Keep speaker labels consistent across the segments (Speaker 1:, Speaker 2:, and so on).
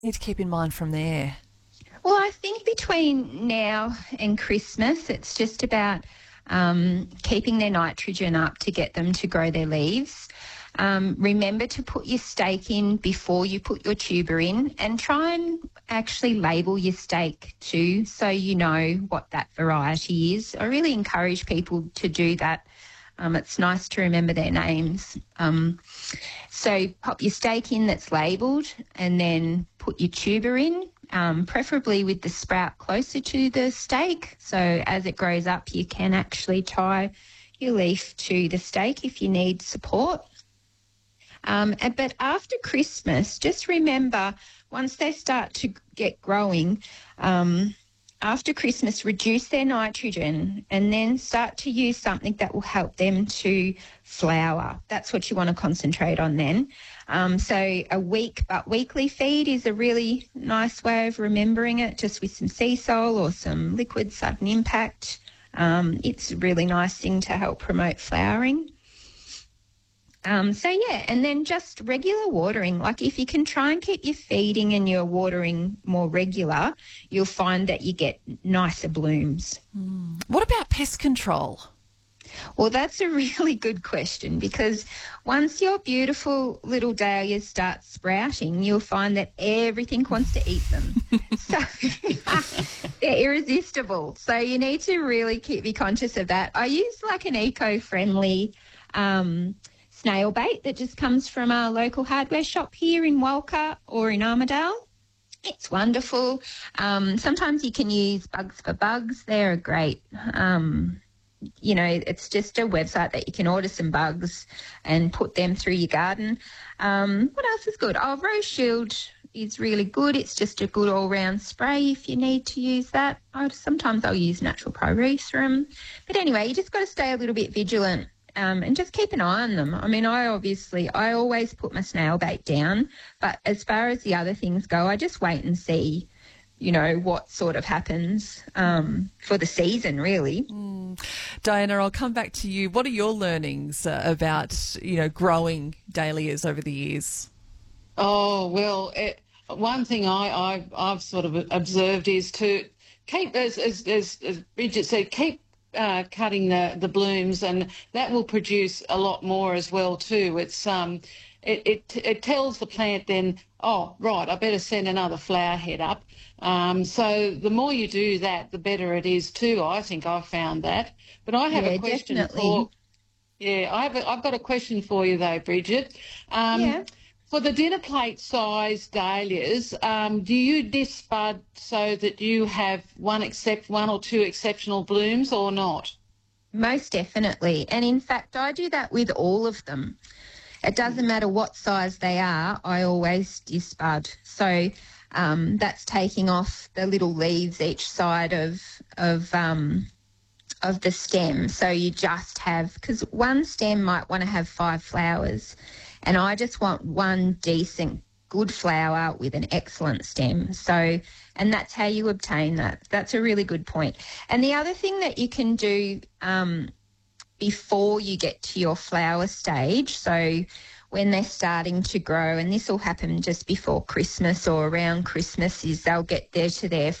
Speaker 1: need to keep in mind from there?
Speaker 2: Well, I think between now and Christmas, it's just about keeping their nitrogen up to get them to grow their leaves. Remember to put your stake in before you put your tuber in, and try and actually label your stake too so you know what that variety is. I really encourage people to do that. It's nice to remember their names. So pop your stake in that's labelled, and then put your tuber in, preferably with the sprout closer to the stake. So as it grows up, you can actually tie your leaf to the stake if you need support. But after Christmas, just remember, once they start to get growing, after Christmas, reduce their nitrogen and then start to use something that will help them to flower. That's what you want to concentrate on then. So a week but weekly feed is a really nice way of remembering it, just with some sea salt or some liquid sudden impact. It's a really nice thing to help promote flowering. And then just regular watering. Like if you can try and keep your feeding and your watering more regular, you'll find that you get nicer blooms.
Speaker 1: What about pest control?
Speaker 2: Well, that's a really good question, because once your beautiful little dahlias start sprouting, you'll find that everything wants to eat them. So they're irresistible. So you need to really be conscious of that. I use like an eco-friendly snail bait that just comes from our local hardware shop here in Walker or in Armidale. It's wonderful. Sometimes you can use Bugs for Bugs. They're great. It's just a website that you can order some bugs and put them through your garden. What else is good? Oh, Rose Shield is really good. It's just a good all-round spray if you need to use that. Sometimes I'll use natural pyrethrum. But anyway, you just got to stay a little bit vigilant. And just keep an eye on them. I mean, I always put my snail bait down, but as far as the other things go, I just wait and see, what sort of happens for the season, really.
Speaker 1: Diana, I'll come back to you. What are your learnings about, growing dahlias over the years?
Speaker 3: Oh, well, one thing I've sort of observed is to keep, as Bridget said, keep cutting the blooms, and that will produce a lot more as well too. It's it tells the plant then, oh right, I better send another flower head up. So the more you do that, the better it is too. I think I've found that. But I have a question I've got a question for you though, Bridget. For the dinner plate size dahlias, do you disc bud so that you have one or two exceptional blooms or not?
Speaker 2: Most definitely. And in fact, I do that with all of them. It doesn't matter what size they are, I always disc bud. So that's taking off the little leaves each side of the stem. So you just have, because one stem might want to have 5 flowers, and I just want one decent, good flower with an excellent stem. So, and that's how you obtain that. That's a really good point. And the other thing that you can do before you get to your flower stage, so when they're starting to grow, and this will happen just before Christmas or around Christmas, is they'll get there to their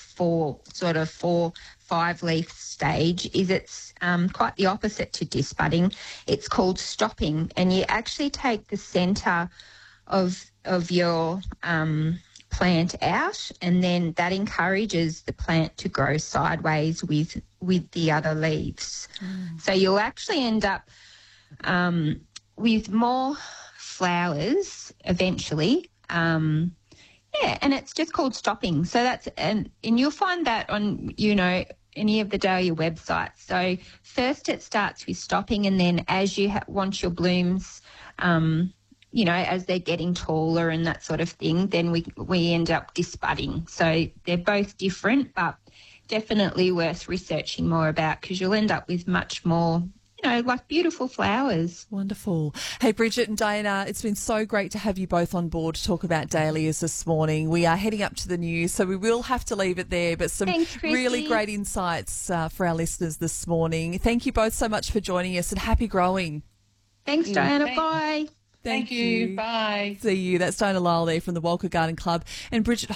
Speaker 2: 5 leaf stage, is it's quite the opposite to disc budding. It's called stopping, and you actually take the centre of your plant out, and then that encourages the plant to grow sideways with the other leaves. So you'll actually end up with more flowers eventually. And it's just called stopping. So that's and you'll find that on any of the dahlia websites. So first it starts with stopping, and then as you want your blooms, as they're getting taller and that sort of thing, then we end up disc budding. So they're both different, but definitely worth researching more about, because you'll end up with much more, like beautiful flowers.
Speaker 1: Wonderful. Hey, Bridget and Diana, it's been so great to have you both on board to talk about dahlias this morning. We are heading up to the news, so we will have to leave it there, but some really great insights for our listeners this morning. Thank you both so much for joining us, and happy growing.
Speaker 2: Thanks, Diana. Bye.
Speaker 3: Thank you. Bye.
Speaker 1: See you. That's Diana Lyle there from the Walker Garden Club, and Bridget